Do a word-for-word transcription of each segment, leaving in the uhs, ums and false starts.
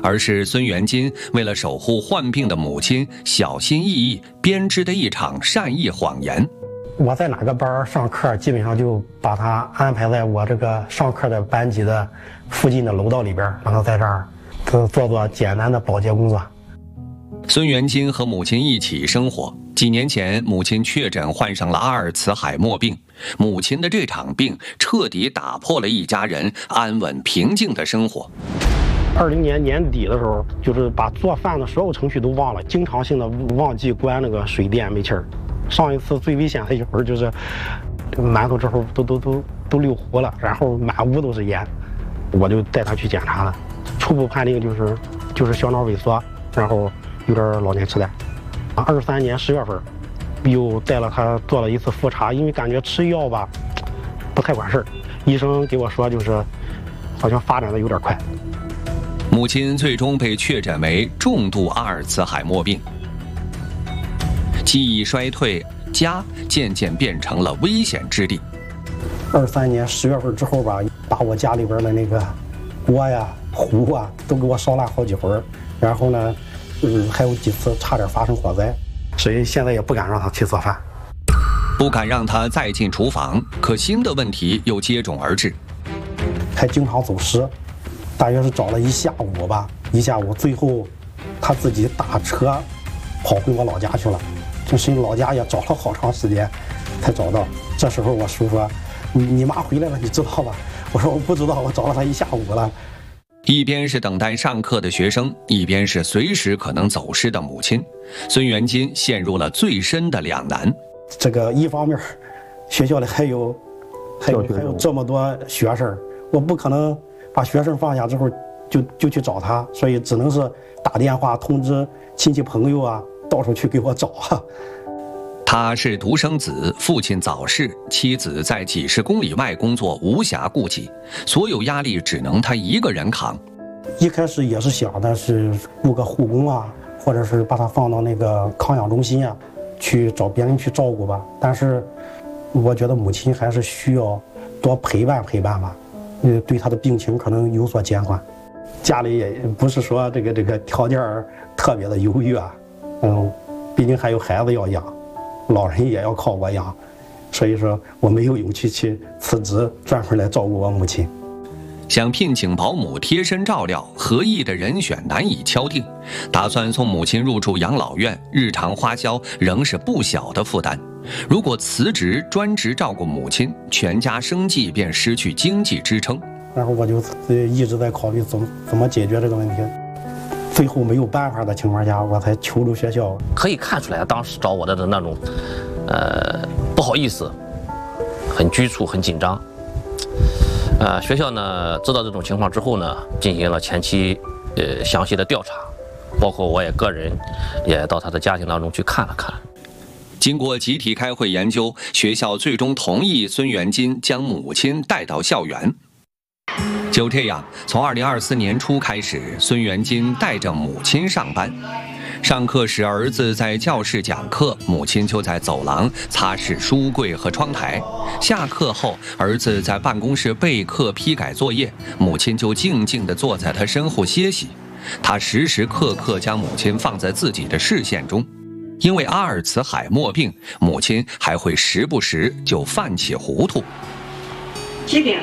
而是孙元金为了守护患病的母亲，小心翼翼编织的一场善意谎言。 我在哪个班上课，基本上就把他安排在我这个上课的班级的附近的楼道里边，让他在这儿做做做简单的保洁工作。 孙元金和母亲一起生活。几年前，母亲确诊患上了阿尔茨海默病。母亲的这场病彻底打破了一家人安稳平静的生活。 二零年年底的时候，就是把做饭的所有程序都忘了，经常性的忘记关那个水电煤气儿。上一次最危险的一会儿就是馒头之后都都都都溜糊了，然后满屋都是烟，我就带他去检查了，初步判定就是就是小脑萎缩，然后有点老年痴呆。二三年十月份，又带了他做了一次复查，因为感觉吃药吧不太管事儿，医生给我说就是好像发展的有点快。 母亲最终被确诊为重度阿尔茨海默病，记忆衰退，家渐渐变成了危险之地。 二三年十月份之后吧，把我家里边的那个锅呀、壶啊都给我烧烂好几回，然后呢。嗯，还有几次差点发生火灾，所以现在也不敢让他去做饭， 不敢让他再进厨房。可新的问题又接踵而至， 还经常走失，大约是找了一下午吧，一下午，最后他自己打车跑回我老家去了，就是老家也找了好长时间才找到。这时候我叔说：“你你妈回来了，你知道吧？”我说：“我不知道，我找了她一下午了。” 一边是等待上课的学生，一边是随时可能走失的母亲，孙元金陷入了最深的两难。 这个一方面，学校里还有还有还有这么多学生，我不可能把学生放下之后就就去找他，所以只能是打电话通知亲戚朋友啊，到处去给我找啊。 他是独生子，父亲早逝，妻子在几十公里外工作，无暇顾及，所有压力只能他一个人扛。 一开始也是想的是雇个护工啊，或者是把他放到那个康养中心啊，去找别人去照顾吧。但是我觉得母亲还是需要多陪伴陪伴吧，呃，对他的病情可能有所减缓。家里也不是说这个这个条件特别的优越啊，嗯，毕竟还有孩子要养。老人也要靠我养，所以说我没有勇气去辞职，专门来照顾我母亲。 想聘请保姆贴身照料，合意的人选难以敲定。打算送母亲入住养老院，日常花销仍是不小的负担。如果辞职专职照顾母亲，全家生计便失去经济支撑。 然后我就一直在考虑怎么怎么解决这个问题。最后没有办法的情况下，我才求助学校。 可以看出来，当时找我的的那种，呃，不好意思，很局促，很紧张。呃，学校呢知道这种情况之后呢，进行了前期呃详细的调查，包括我也个人也到他的家庭当中去看了看。 经过集体开会研究，学校最终同意孙元金将母亲带到校园。就这样，从二零二四年初开始，孙元金带着母亲上班。上课时，儿子在教室讲课，母亲就在走廊擦拭书柜和窗台。下课后，儿子在办公室备课批改作业，母亲就静静地坐在他身后歇息。他时时刻刻将母亲放在自己的视线中。因为阿尔茨海默病，母亲还会时不时就犯起糊涂。 几点？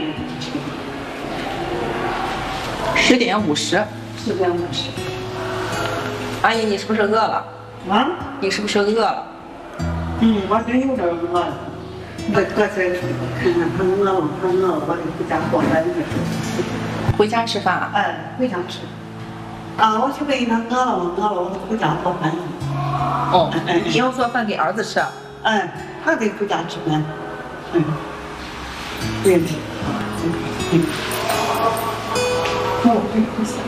十点五十。 十点五十。 阿姨，你是不是饿了？ 啊？ 你是不是饿了？ 嗯，我真有点饿了。我搁这看看他饿了，他饿了，我就回家做饭去。 回家吃饭啊？ 哎，回家吃。啊，我去给他饿了，我饿了，我就回家做饭去。 哦，哎，你要做饭给儿子吃？ 哎，他得回家吃饭。嗯。对的。嗯。哦，不行。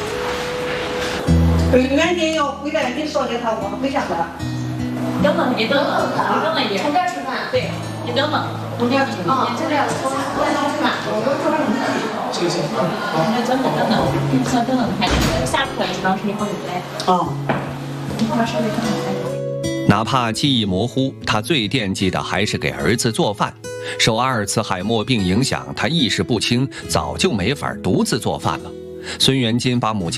元金要回来，你说给他，我回家了。 等等，你等等，你等等一点。从这儿吃饭。对，你等等。从这儿吃饭。啊，就这样，从这儿吃饭。我们这边有菜。这个行。你等等等等，先等等看，下课一般是一会儿回来。 哦。 你后面稍微看看。 哪怕记忆模糊，他最惦记的还是给儿子做饭。受阿尔茨海默病影响，他意识不清，早就没法独自做饭了。孙元金把母亲